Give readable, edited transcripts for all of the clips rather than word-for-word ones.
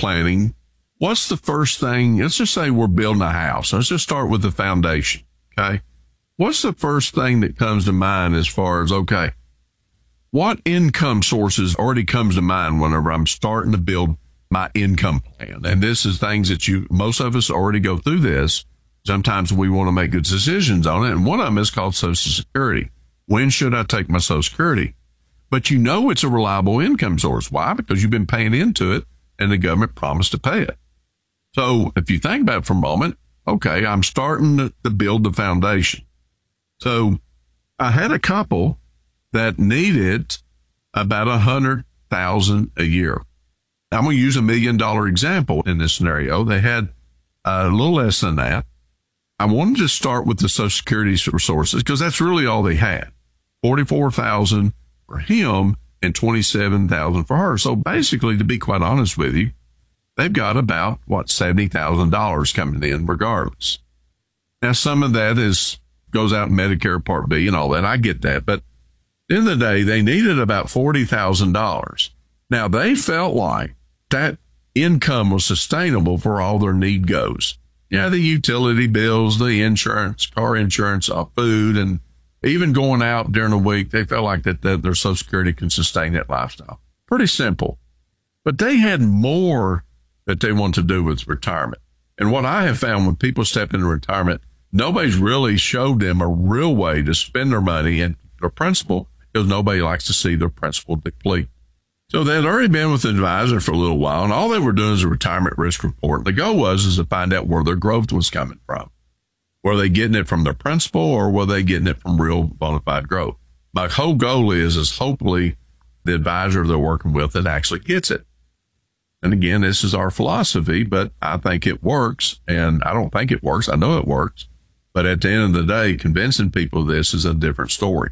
planning, what's the first thing? Let's just say we're building a house. Let's just start with the foundation. Okay. What's the first thing that comes to mind as far as, okay, what income sources already comes to mind whenever I'm starting to build my income plan? And this is things that most of us already go through this. Sometimes we want to make good decisions on it. And one of them is called Social Security. When should I take my Social Security? But it's a reliable income source. Why? Because you've been paying into it and the government promised to pay it. So if you think about it for a moment, okay, I'm starting to build the foundation. So I had a couple that needed about $100,000 a year. I'm going to use $1 million example in this scenario. They had a little less than that. I wanted to start with the Social Security resources because that's really all they had. $44,000 for him and $27,000 for her. So basically, to be quite honest with you, they've got about, $70,000 coming in regardless. Now, some of that goes out in Medicare Part B and all that. I get that. But at the end of the day, they needed about $40,000. Now, they felt like that income was sustainable for all their need goes. Yeah, the utility bills, the insurance, car insurance, food, and even going out during the week, they felt like that their Social Security can sustain that lifestyle. Pretty simple. But they had more that they want to do with retirement. And what I have found when people step into retirement, nobody's really showed them a real way to spend their money and their principal, because nobody likes to see their principal deplete. So they had already been with an advisor for a little while, and all they were doing is a retirement risk report. The goal was to find out where their growth was coming from. Were they getting it from their principal, or were they getting it from real bona fide growth? My whole goal is hopefully the advisor they're working with that actually gets it. And again, this is our philosophy, but I think it works, and I don't think it works. I know it works. But at the end of the day, convincing people this is a different story.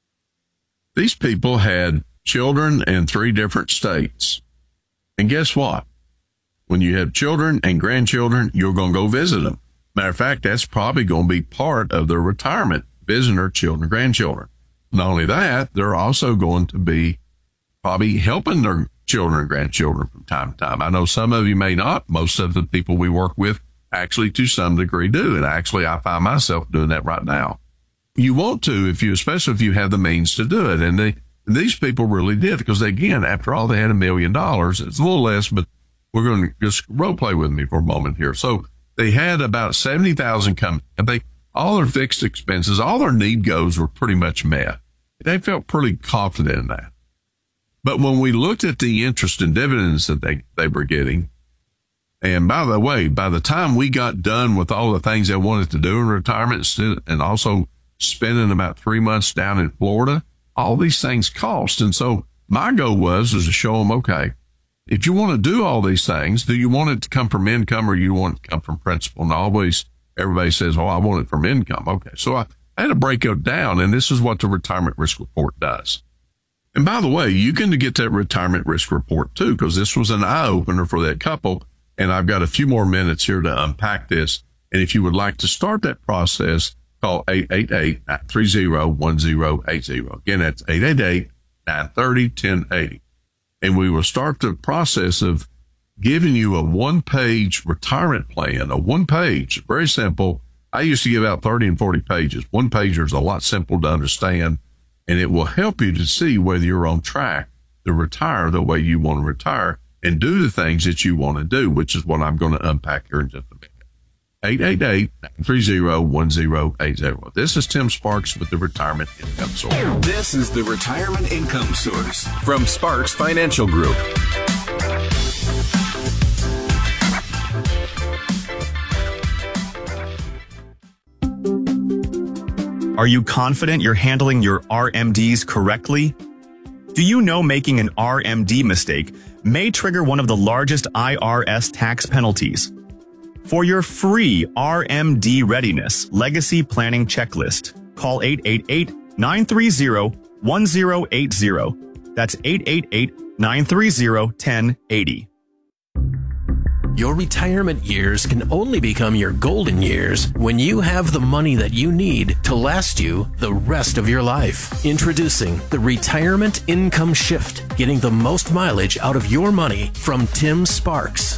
These people had children in 3 different states. And guess what? When you have children and grandchildren, you're going to go visit them. Matter of fact, that's probably going to be part of their retirement, visiting their children and grandchildren. Not only that, they're also going to be probably helping their children and grandchildren from time to time. I know some of you may not. Most of the people we work with actually to some degree do. And actually, I find myself doing that right now. You want to, especially if you have the means to do it. And these people really did, because again, after all, they had $1 million. It's a little less, but we're going to just role play with me for a moment here. So they had about $70,000 coming, and all their fixed expenses, all their need goes were pretty much met. They felt pretty confident in that. But when we looked at the interest and dividends that they were getting, and by the way, by the time we got done with all the things they wanted to do in retirement and also spending about 3 months down in Florida, all these things cost. And so my goal was to show them, okay, if you want to do all these things, do you want it to come from income or you want it to come from principal? And always everybody says, I want it from income. Okay. So I had to break it down, and this is what the retirement risk report does. And by the way, you can get that retirement risk report too, because this was an eye opener for that couple. And I've got a few more minutes here to unpack this. And if you would like to start that process, call 888-930-1080. Again, that's 888-930-1080. And we will start the process of giving you a 1-page retirement plan, a 1-page, very simple. I used to give out 30 and 40 pages. 1-pager is a lot simple to understand, and it will help you to see whether you're on track to retire the way you want to retire and do the things that you want to do, which is what I'm going to unpack here in just a minute. 888-930-1080. This is Tim Sparks with the Retirement Income Source. This is the Retirement Income Source from Sparks Financial Group. Are you confident you're handling your RMDs correctly? Do you know making an RMD mistake may trigger one of the largest IRS tax penalties? For your free RMD Readiness Legacy Planning Checklist, call 888-930-1080. That's 888-930-1080. Your retirement years can only become your golden years when you have the money that you need to last you the rest of your life. Introducing the Retirement Income Shift, getting the most mileage out of your money from Tim Sparks.